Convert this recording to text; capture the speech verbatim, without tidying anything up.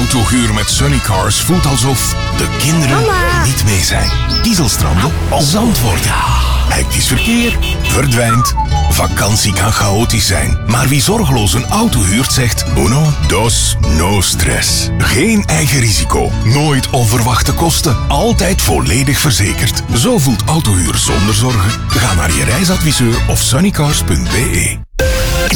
Autohuur met Sunnycars voelt alsof de kinderen Mama. niet mee zijn. Kiezelstranden, zand worden. Hectisch verkeer verdwijnt. Vakantie kan chaotisch zijn. Maar wie zorgeloos een auto huurt zegt uno, dos, no stress. Geen eigen risico. Nooit onverwachte kosten. Altijd volledig verzekerd. Zo voelt autohuur zonder zorgen. Ga naar je reisadviseur of sunnycars punt be.